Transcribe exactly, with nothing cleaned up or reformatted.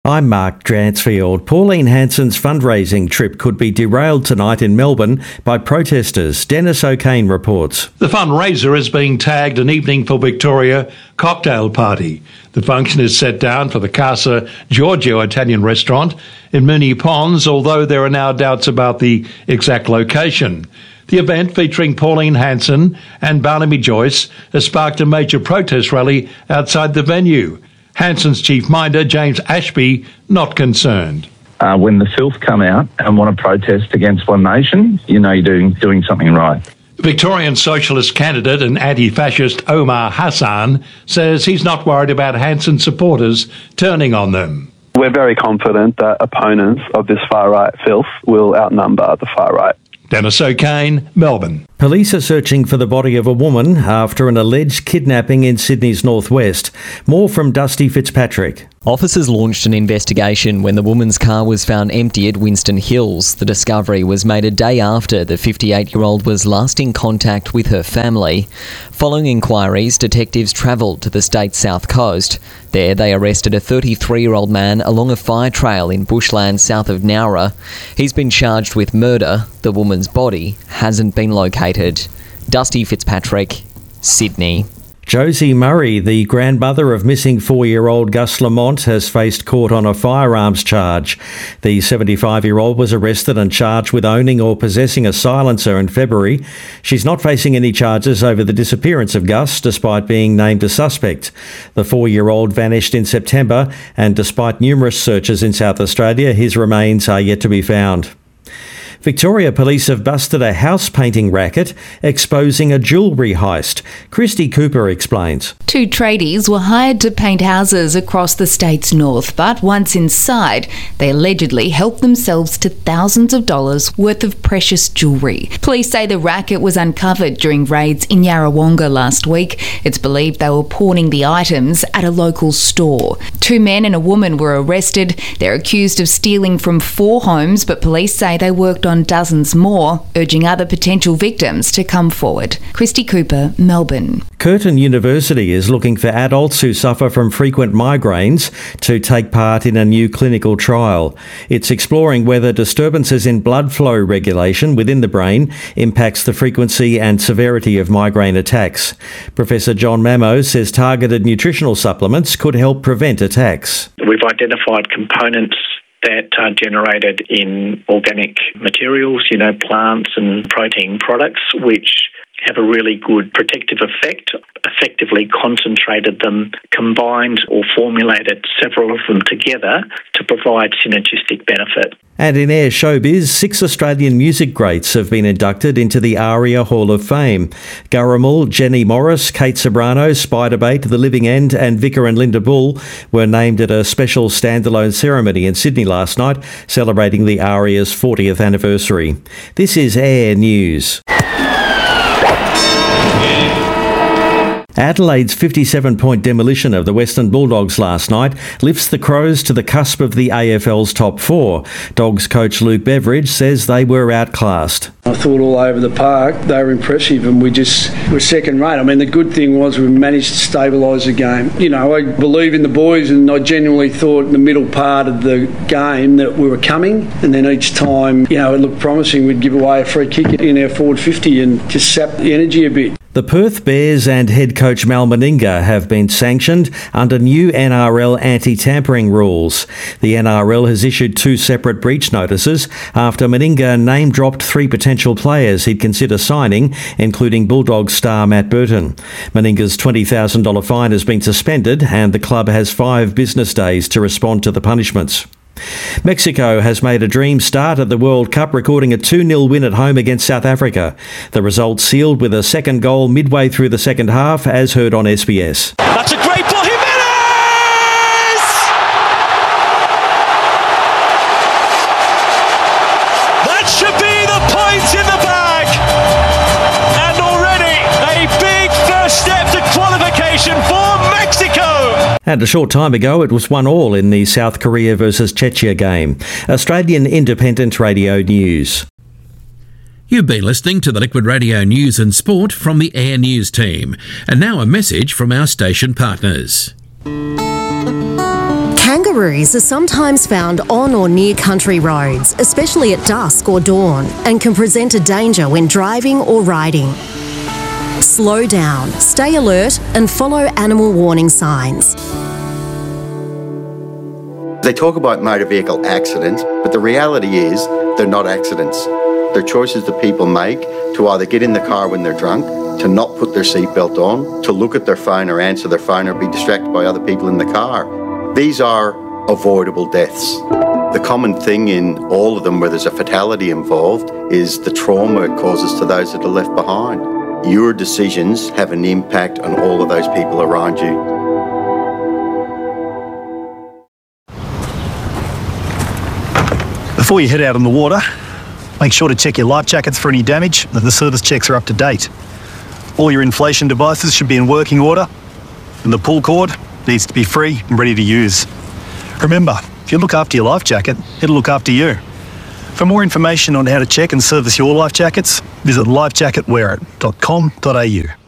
I'm Mark Dransfield. Pauline Hanson's fundraising trip could be derailed tonight in Melbourne by protesters. Dennis O'Kane reports. The fundraiser is being tagged an Evening for Victoria cocktail party. The function is set down for the Casa Giorgio Italian restaurant in Moonee Ponds, although there are now doubts about the exact location. The event, featuring Pauline Hanson and Barnaby Joyce, has sparked a major protest rally outside the venue. Hanson's chief minder, James Ashby, not concerned. Uh, when the filth come out and want to protest against One Nation, you know you're doing, doing something right. Victorian Socialist candidate and anti-fascist Omar Hassan says he's not worried about Hanson supporters turning on them. We're very confident that opponents of this far-right filth will outnumber the far-right. Dennis O'Kane, Melbourne. Police are searching for the body of a woman after an alleged kidnapping in Sydney's northwest. More from Dusty Fitzpatrick. Officers launched an investigation when the woman's car was found empty at Winston Hills. The discovery was made a day after the fifty-eight-year-old was last in contact with her family. Following inquiries, detectives travelled to the state's south coast. There, they arrested a thirty-three-year-old man along a fire trail in bushland south of Nowra. He's been charged with murder. The woman's body hasn't been located. Dusty Fitzpatrick, Sydney. Josie Murray, the grandmother of missing four-year-old Gus Lamont, has faced court on a firearms charge. The seventy-five-year-old was arrested and charged with owning or possessing a silencer in February. She's not facing any charges over the disappearance of Gus, despite being named a suspect. The four-year-old vanished in September, and despite numerous searches in South Australia, his remains are yet to be found. Victoria Police have busted a house painting racket exposing a jewellery heist. Christy Cooper explains. Two tradies were hired to paint houses across the state's north, but once inside, they allegedly helped themselves to thousands of dollars worth of precious jewellery. Police say the racket was uncovered during raids in Yarrawonga last week. It's believed they were pawning the items at a local store. Two men and a woman were arrested. They're accused of stealing from four homes, but police say they worked on dozens more, urging other potential victims to come forward. Christy Cooper, Melbourne. Curtin University is looking for adults who suffer from frequent migraines to take part in a new clinical trial. It's exploring whether disturbances in blood flow regulation within the brain impacts the frequency and severity of migraine attacks. Professor John Mamo says targeted nutritional supplements could help prevent attacks. We've identified components that are generated in organic materials, you know, plants and protein products, which have a really good protective effect, effectively concentrated them, combined or formulated several of them together to provide synergistic benefit. And in Air Showbiz, six Australian music greats have been inducted into the ARIA Hall of Fame. Gurrumul, Jenny Morris, Kate Sobrano, Spiderbait, The Living End and Vicar and Linda Bull were named at a special standalone ceremony in Sydney last night, celebrating the ARIA's fortieth anniversary. This is Air News. Adelaide's fifty-seven point demolition of the Western Bulldogs last night lifts the Crows to the cusp of the A F L's top four. Dogs coach Luke Beveridge says they were outclassed. I thought all over the park they were impressive and we just were second rate. I mean, the good thing was we managed to stabilise the game. You know, I believe in the boys and I genuinely thought in the middle part of the game that we were coming, and then each time, you know, it looked promising, we'd give away a free kick in our forward fifty and just sap the energy a bit. The Perth Bears and head coach Mal Meninga have been sanctioned under new N R L anti-tampering rules. The N R L has issued two separate breach notices after Meninga name-dropped three potential players he'd consider signing, including Bulldogs star Matt Burton. Meninga's twenty thousand dollars fine has been suspended and the club has five business days to respond to the punishments. Mexico has made a dream start at the World Cup, recording a two nil win at home against South Africa. The result sealed with a second goal midway through the second half, as heard on S B S. That's a great ball, Jimenez! That should be the point in the bag! And already a big first step to qualification for Mexico! And a short time ago, it was one all in the South Korea versus Czechia game. Australian Independent Radio News. You've been listening to the Liquid Radio News and Sport from the Air News team. And now a message from our station partners. Kangaroos are sometimes found on or near country roads, especially at dusk or dawn, and can present a danger when driving or riding. Slow down, stay alert, and follow animal warning signs. They talk about motor vehicle accidents, but the reality is they're not accidents. They're choices that people make to either get in the car when they're drunk, to not put their seatbelt on, to look at their phone or answer their phone or be distracted by other people in the car. These are avoidable deaths. The common thing in all of them where there's a fatality involved is the trauma it causes to those that are left behind. Your decisions have an impact on all of those people around you. Before you head out on the water, make sure to check your life jackets for any damage and that the service checks are up to date. All your inflation devices should be in working order, and the pull cord needs to be free and ready to use. Remember, if you look after your life jacket, it'll look after you. For more information on how to check and service your life jackets, visit life jacket wear it dot com dot a u.